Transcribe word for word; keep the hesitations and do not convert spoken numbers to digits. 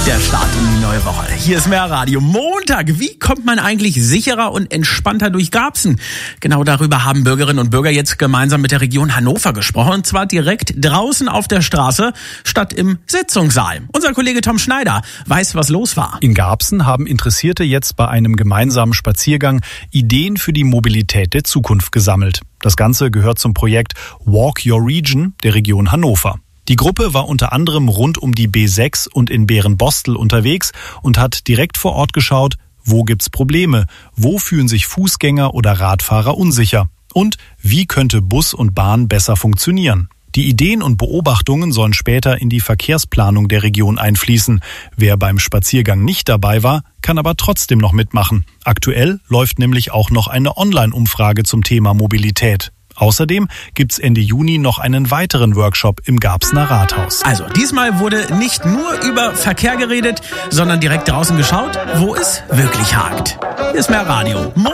Der Start in die neue Woche. Hier ist mehr Radio. Montag. Wie kommt man eigentlich sicherer und entspannter durch Garbsen? Genau darüber haben Bürgerinnen und Bürger jetzt gemeinsam mit der Region Hannover gesprochen. Und zwar direkt draußen auf der Straße statt im Sitzungssaal. Unser Kollege Tom Schneider weiß, was los war. In Garbsen haben Interessierte jetzt bei einem gemeinsamen Spaziergang Ideen für die Mobilität der Zukunft gesammelt. Das Ganze gehört zum Projekt Walk Your Region der Region Hannover. Die Gruppe war unter anderem rund um die B sechs und in Beerenbostel unterwegs und hat direkt vor Ort geschaut, wo gibt's Probleme, wo fühlen sich Fußgänger oder Radfahrer unsicher und wie könnte Bus und Bahn besser funktionieren. Die Ideen und Beobachtungen sollen später in die Verkehrsplanung der Region einfließen. Wer beim Spaziergang nicht dabei war, kann aber trotzdem noch mitmachen. Aktuell läuft nämlich auch noch eine Online-Umfrage zum Thema Mobilität. Außerdem gibt's Ende Juni noch einen weiteren Workshop im Garbsener Rathaus. Also, diesmal wurde nicht nur über Verkehr geredet, sondern direkt draußen geschaut, wo es wirklich hakt. Hier ist mehr Radio.